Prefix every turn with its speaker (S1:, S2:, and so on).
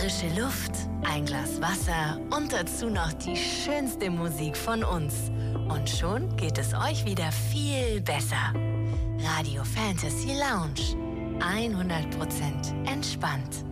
S1: Frische Luft, ein Glas Wasser und dazu noch die schönste Musik von uns. Und schon geht es euch wieder viel besser. Radio Fantasy Lounge. 100% entspannt.